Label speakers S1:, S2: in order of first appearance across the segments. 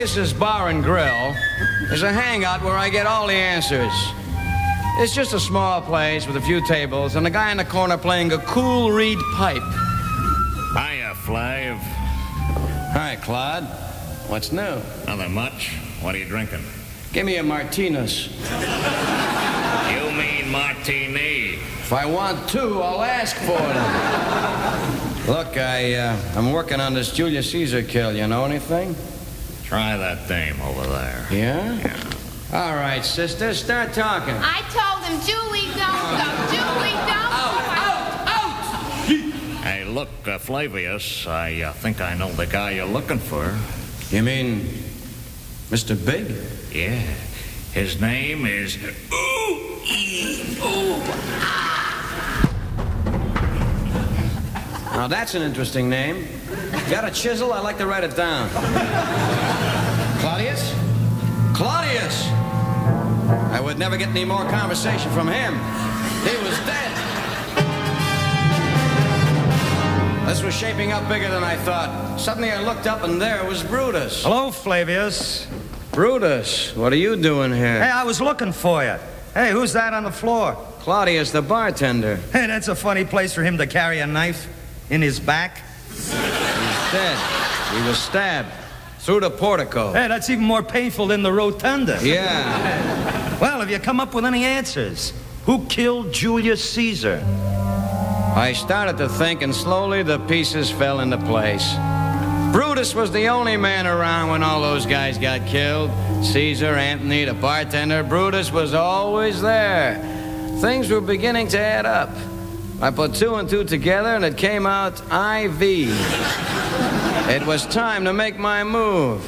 S1: This Bar and Grill is a hangout where I get all the answers. It's just a small place with a few tables and a guy in the corner playing a cool reed pipe.
S2: Hiya, Flav.
S1: Hi, Claude. What's new?
S2: Nothing much. What are you drinking?
S1: Give me a Martinez.
S2: You mean martini.
S1: If I want two, I'll ask for them. Look, I'm working on this Julius Caesar kill. You know anything?
S2: Try that dame over there.
S1: Yeah?
S2: Yeah.
S1: All right, sister, start talking.
S3: I told him, Julie, don't go. Julie, don't go.
S1: Out!
S2: Hey, look, Flavius, I think I know the guy you're looking for.
S1: You mean Mr. Big?
S2: Yeah. His name is...
S1: Now, that's an interesting name. Got a chisel? I'd like to write it down. Claudius? Claudius! I would never get any more conversation from him. He was dead. This was shaping up bigger than I thought. Suddenly I looked up and there was Brutus.
S4: Hello, Flavius.
S1: Brutus, what are you doing here?
S4: Hey, I was looking for you. Hey, who's that on the floor?
S1: Claudius, the bartender.
S4: Hey, that's a funny place for him to carry a knife in his back.
S1: He's dead. He was stabbed through the portico.
S4: Hey, that's even more painful than the rotunda.
S1: Yeah.
S4: Well, have you come up with any answers? Who killed Julius Caesar?
S1: I started to think, and slowly the pieces fell into place. Brutus was the only man around when all those guys got killed. Caesar, Antony, the bartender. Brutus was always there. Things were beginning to add up. I put two and two together, and it came out IV. It was time to make my move.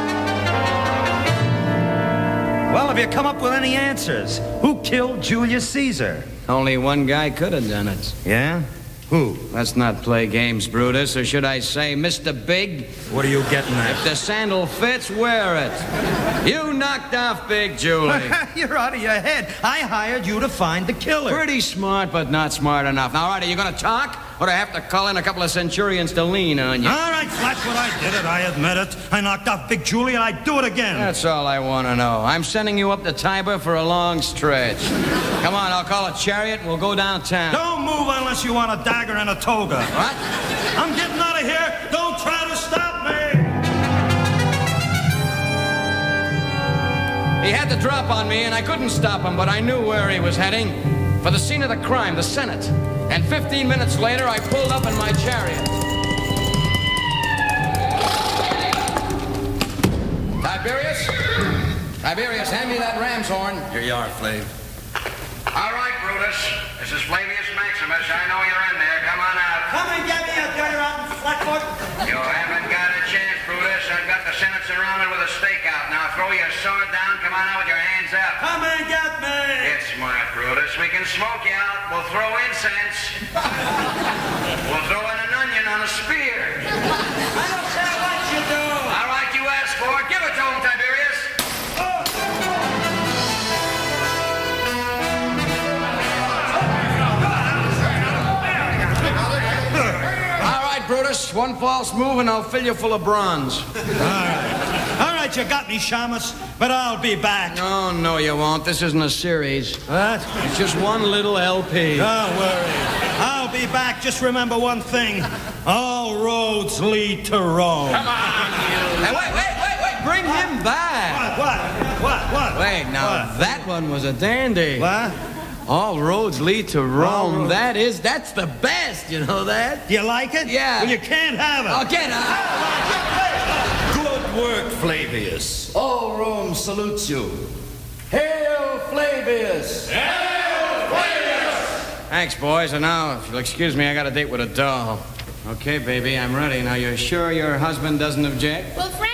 S4: Well, have you come up with any answers? Who killed Julius Caesar?
S1: Only one guy could have done it.
S4: Yeah? Who?
S1: Let's not play games, Brutus, or should I say, Mr. Big?
S4: What are you getting at?
S1: If the sandal fits, wear it. You knocked off Big Julie.
S4: You're out of your head. I hired you to find the killer.
S1: Pretty smart, but not smart enough. Now, all right, are you going to talk? Or do I have to call in a couple of centurions to lean on you?
S4: All right, that's what I did it. I admit it. I knocked off Big Julie, and I'd do it again.
S1: That's all I want to know. I'm sending you up to Tiber for a long stretch. Come on, I'll call a chariot and we'll go downtown.
S4: Don't move unless you want a dagger and a toga.
S1: What?
S4: I'm getting out of here. Don't try to stop me.
S1: He had the drop on me, and I couldn't stop him, but I knew where he was heading. For the scene of the crime, the Senate. And 15 minutes later, I pulled up in my chariot. Tiberius? Tiberius, hand me that ram's horn.
S5: Here you are, Flav.
S6: All right, Brutus. This is Flavius Maximus. I know you're in there. Come on out.
S4: Come and get me, you dirty rotten flatfoot.
S6: You haven't got a chance, Brutus. I've got the Senate surrounded with a stakeout. Now throw your sword down. Come on out with your hands up.
S4: Come and get me.
S6: It's smart, Brutus. We can smoke you out. We'll throw incense. We'll throw in an onion on a spear.
S4: I don't care what you do.
S6: All right, you asked for it. Give it to him, Tiberius.
S1: Brutus, one false move and I'll fill you full of bronze.
S4: All right, you got me, Shamus, but I'll be back.
S1: Oh, no, you won't. This isn't a series.
S4: What?
S1: It's just one little LP.
S4: Don't worry. I'll be back. Just remember one thing. All roads lead to Rome.
S1: Come on, you. Hey, wait. Bring him back.
S4: What?
S1: Wait, now,
S4: what?
S1: That one was a dandy.
S4: What?
S1: All roads lead to Rome. That's the best, you know that?
S4: Do you like it?
S1: Yeah.
S4: Well, you can't have it.
S1: Oh, get out.
S5: Good work, Flavius. All Rome salutes you. Hail, Flavius!
S6: Hail, Flavius!
S1: Thanks, boys. And now, if you'll excuse me, I got a date with a doll. Okay, baby, I'm ready. Now, you're sure your husband doesn't object?
S3: Well,